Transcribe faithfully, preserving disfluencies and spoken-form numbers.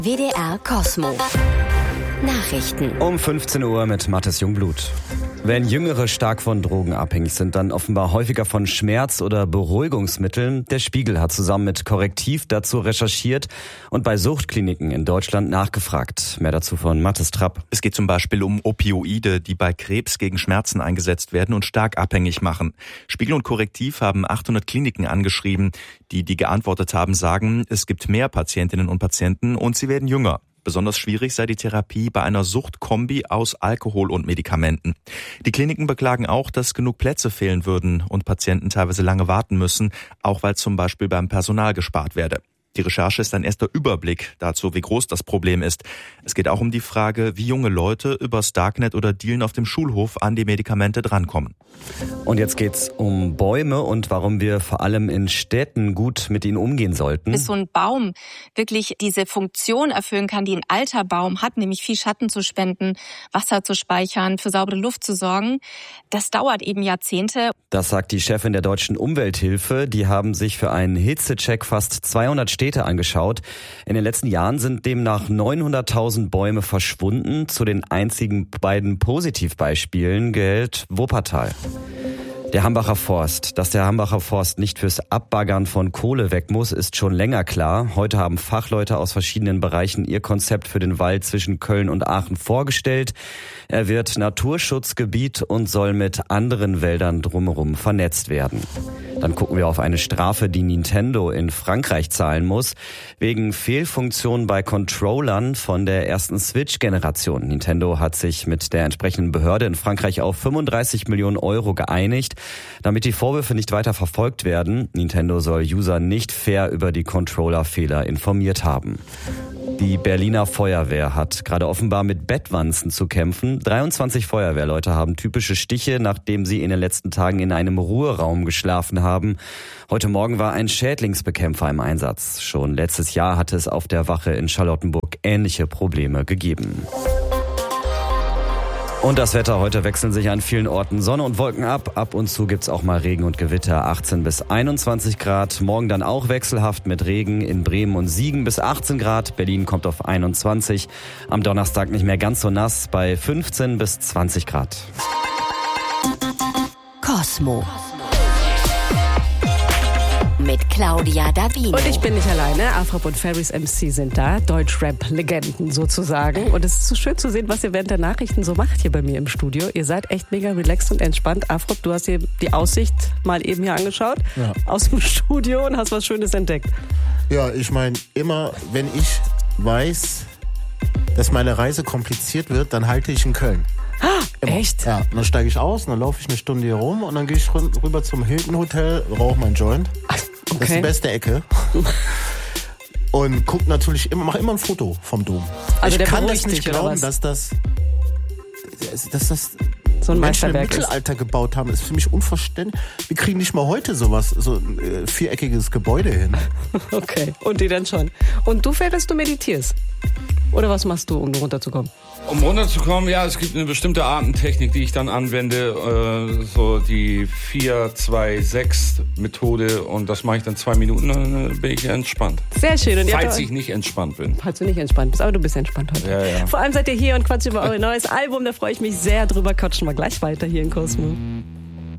W D R Cosmo. Nachrichten. Um fünfzehn Uhr mit Mathis Jungblut. Wenn Jüngere stark von Drogen abhängig sind, dann offenbar häufiger von Schmerz- oder Beruhigungsmitteln. Der Spiegel hat zusammen mit Korrektiv dazu recherchiert und bei Suchtkliniken in Deutschland nachgefragt. Mehr dazu von Mathis Trapp. Es geht zum Beispiel um Opioide, die bei Krebs gegen Schmerzen eingesetzt werden und stark abhängig machen. Spiegel und Korrektiv haben achthundert Kliniken angeschrieben. Die, die geantwortet haben, sagen, es gibt mehr Patientinnen und Patienten und sie werden jünger. Besonders schwierig sei die Therapie bei einer Suchtkombi aus Alkohol und Medikamenten. Die Kliniken beklagen auch, dass genug Plätze fehlen würden und Patienten teilweise lange warten müssen, auch weil zum Beispiel beim Personal gespart werde. Die Recherche ist ein erster Überblick dazu, wie groß das Problem ist. Es geht auch um die Frage, wie junge Leute übers Darknet oder Dealen auf dem Schulhof an die Medikamente drankommen. Und jetzt geht's um Bäume und warum wir vor allem in Städten gut mit ihnen umgehen sollten. Bis so ein Baum wirklich diese Funktion erfüllen kann, die ein alter Baum hat, nämlich viel Schatten zu spenden, Wasser zu speichern, für saubere Luft zu sorgen, das dauert eben Jahrzehnte. Das sagt die Chefin der Deutschen Umwelthilfe. Die haben sich für einen Hitzecheck fast zweihundert Städte angeschaut. In den letzten Jahren sind demnach neunhunderttausend Bäume verschwunden. Zu den einzigen beiden Positivbeispielen gehört Wuppertal. Der Hambacher Forst. Dass der Hambacher Forst nicht fürs Abbaggern von Kohle weg muss, ist schon länger klar. Heute haben Fachleute aus verschiedenen Bereichen ihr Konzept für den Wald zwischen Köln und Aachen vorgestellt. Er wird Naturschutzgebiet und soll mit anderen Wäldern drumherum vernetzt werden. Dann gucken wir auf eine Strafe, die Nintendo in Frankreich zahlen muss, wegen Fehlfunktionen bei Controllern von der ersten Switch-Generation. Nintendo hat sich mit der entsprechenden Behörde in Frankreich auf fünfunddreißig Millionen Euro geeinigt, damit die Vorwürfe nicht weiter verfolgt werden. Nintendo soll User nicht fair über die Controller-Fehler informiert haben. Die Berliner Feuerwehr hat gerade offenbar mit Bettwanzen zu kämpfen. dreiundzwanzig Feuerwehrleute haben typische Stiche, nachdem sie in den letzten Tagen in einem Ruheraum geschlafen haben. Heute Morgen war ein Schädlingsbekämpfer im Einsatz. Schon letztes Jahr hatte es auf der Wache in Charlottenburg ähnliche Probleme gegeben. Und das Wetter, heute wechseln sich an vielen Orten Sonne und Wolken ab. Ab und zu gibt's auch mal Regen und Gewitter, achtzehn bis einundzwanzig Grad. Morgen dann auch wechselhaft mit Regen in Bremen und Siegen bis achtzehn Grad. Berlin kommt auf einundzwanzig. Am Donnerstag nicht mehr ganz so nass bei fünfzehn bis zwanzig Grad. Cosmo. Mit Claudia Davino. Und ich bin nicht alleine. Afrop und Ferris M C sind da. Deutschrap-Legenden sozusagen. Und es ist so schön zu sehen, was ihr während der Nachrichten so macht hier bei mir im Studio. Ihr seid echt mega relaxed und entspannt. Afrop, du hast dir die Aussicht mal eben hier angeschaut. Ja. Aus dem Studio und hast was Schönes entdeckt. Ja, ich meine, immer wenn ich weiß, dass meine Reise kompliziert wird, dann halte ich in Köln. Ah, echt? Ja, und dann steige ich aus, und dann laufe ich eine Stunde hier rum und dann gehe ich rüber zum Hilton Hotel, rauche mein Joint. Okay. Das ist die beste Ecke. Und guck natürlich immer, mach immer ein Foto vom Dom. Also ich kann das nicht glauben, dass das, dass das so ein Menschen im Meisterwerk Mittelalter ist. gebaut haben. Das ist für mich unverständlich. Wir kriegen nicht mal heute sowas, so ein äh, viereckiges Gebäude hin. Okay, und die dann schon. Und du, Ferris, du meditierst? Oder was machst du, um runterzukommen? Um runterzukommen, ja, es gibt eine bestimmte Artentechnik, die ich dann anwende, äh, so die vier zwei sechs Methode, und das mache ich dann zwei Minuten, dann bin ich entspannt. Sehr schön. Und falls ich nicht entspannt bin. Falls du nicht entspannt bist, aber du bist entspannt heute. Ja, ja. Vor allem seid ihr hier und quatscht über euer neues Album, da freue ich mich sehr drüber. Quatschen wir gleich weiter hier in Cosmo.